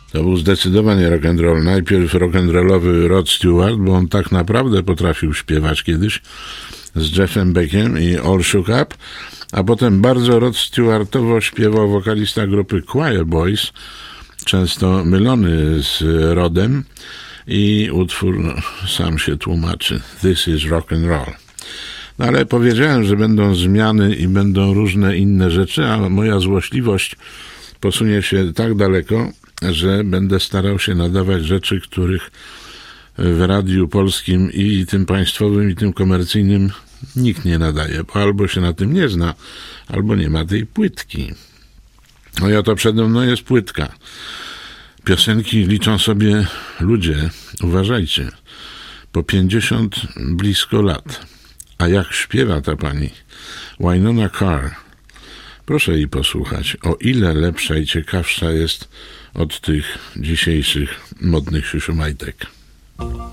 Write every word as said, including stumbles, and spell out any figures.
To był zdecydowanie rock'n'roll. Najpierw rock'n'rollowy Rod Stewart, bo on tak naprawdę potrafił śpiewać kiedyś z Jeffem Beckiem i All Shook Up, a potem bardzo Rod Stewartowo śpiewał wokalista grupy Choir Boys, często mylony z Rodem, i utwór no, sam się tłumaczy. This is rock and roll. No ale powiedziałem, że będą zmiany i będą różne inne rzeczy, a moja złośliwość posunie się tak daleko, że będę starał się nadawać rzeczy, których w Radiu Polskim i tym państwowym, i tym komercyjnym nikt nie nadaje, bo albo się na tym nie zna, albo nie ma tej płytki. No i oto przede mną jest płytka. Piosenki liczą sobie ludzie, uważajcie, po pięćdziesiąt blisko lat. A jak śpiewa ta pani Wynona Carr, proszę jej posłuchać, o ile lepsza i ciekawsza jest od tych dzisiejszych modnych siusiumajtek.